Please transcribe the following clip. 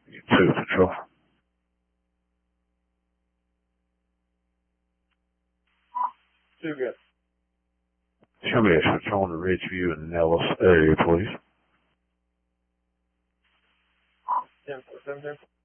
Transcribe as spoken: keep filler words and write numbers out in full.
two Patrol. Two good. Show me a Patrol in the Ridgeview and Nellis area, please. ten four seven ten.